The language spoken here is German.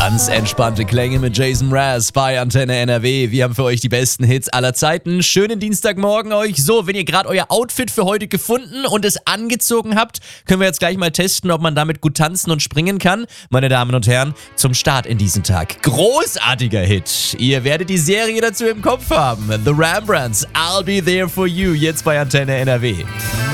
Ganz entspannte Klänge mit Jason Mraz bei Antenne NRW. Wir haben für euch die besten Hits aller Zeiten. Schönen Dienstagmorgen euch. So, wenn ihr gerade euer Outfit für heute gefunden und es angezogen habt, können wir jetzt gleich mal testen, ob man damit gut tanzen und springen kann. Meine Damen und Herren, zum Start in diesen Tag. Großartiger Hit. Ihr werdet die Serie dazu im Kopf haben. The Rembrandts, I'll Be There For You, jetzt bei Antenne NRW.